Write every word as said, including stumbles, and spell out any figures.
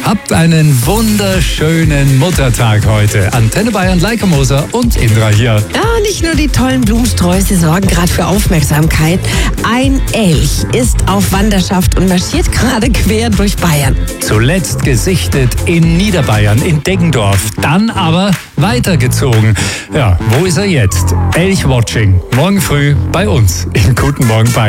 Habt einen wunderschönen Muttertag heute. Antenne Bayern, Leike Moser und Indra hier. Ja, nicht nur die tollen Blumensträuße sorgen gerade für Aufmerksamkeit. Ein Elch ist auf Wanderschaft und marschiert gerade quer durch Bayern. Zuletzt gesichtet in Niederbayern, in Deggendorf. Dann aber weitergezogen. Ja, wo ist er jetzt? Elch-Watching. Morgen früh bei uns in Guten Morgen Bayern.